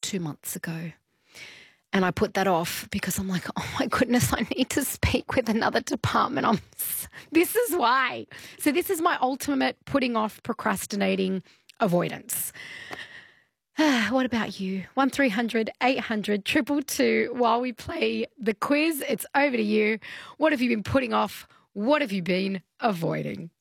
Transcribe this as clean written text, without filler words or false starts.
2 months ago. And I put that off because I'm like, oh my goodness, I need to speak with another department. This is why. So this is my ultimate putting off, procrastinating, avoidance. What about you? 1300 800 222. While we play the quiz, it's over to you. What have you been putting off? What have you been avoiding?